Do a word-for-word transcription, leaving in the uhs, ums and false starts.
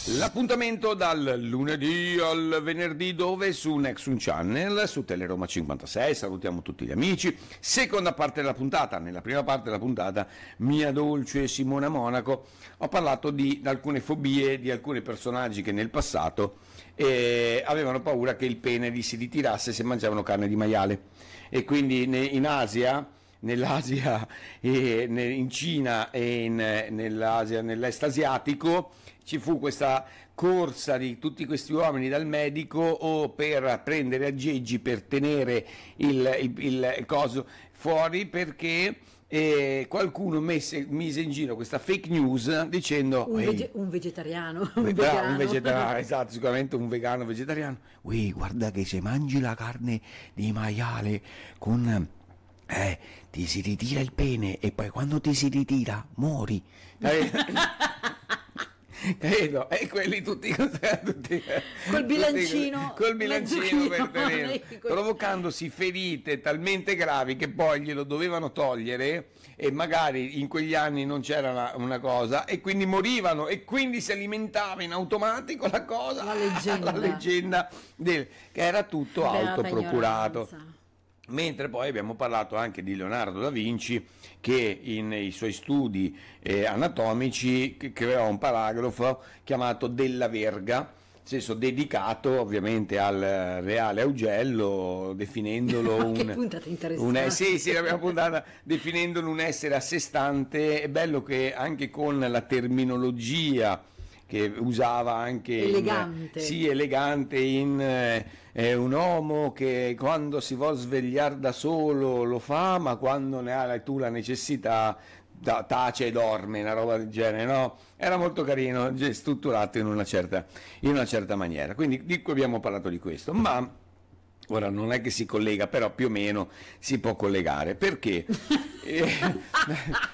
L'appuntamento dal lunedì al venerdì dove su Nexun Channel, su Teleroma cinquantasei, salutiamo tutti gli amici. Seconda parte della puntata, nella prima parte della puntata, mia dolce Simona Monaco, ho parlato di alcune fobie di alcuni personaggi che nel passato eh, avevano paura che il pene gli si ritirasse se mangiavano carne di maiale, e quindi in Asia, nell'Asia, e in Cina e in, nell'Asia, nell'est asiatico, ci fu questa corsa di tutti questi uomini dal medico o per prendere aggeggi per tenere il, il, il coso fuori, perché eh, qualcuno messe, mise in giro questa fake news dicendo un, vege- un vegetariano, un, un vegano. un vegetariano, esatto, sicuramente un vegano vegetariano. Ui, guarda che se mangi la carne di maiale con eh, ti si ritira il pene e poi quando ti si ritira muori. Credo, e quelli tutti, tutti col bilancino, tutti, col bilancino per tenere, ecco. provocandosi ferite talmente gravi che poi glielo dovevano togliere, e magari in quegli anni non c'era una, una cosa, e quindi morivano, e quindi si alimentava in automatico la cosa, la leggenda, la leggenda del, che era tutto Beata autoprocurato. ignoranza. Mentre poi abbiamo parlato anche di Leonardo da Vinci, che nei suoi studi eh, anatomici creò un paragrafo chiamato Della Verga, nel senso dedicato ovviamente al reale Augello, definendolo un, che puntata interessante. un sì, sì, l'abbiamo puntata definendolo un essere a sé stante. È bello che anche con la terminologia che usava anche elegante, in, sì, elegante in eh, è un uomo che quando si vuol svegliare da solo lo fa, ma quando ne hai tu la necessità da, tace e dorme, una roba del genere, no? Era molto carino, strutturato in una certa, in una certa maniera. Quindi di cui abbiamo parlato di questo, ma ora non è che si collega, però più o meno si può collegare, perché eh,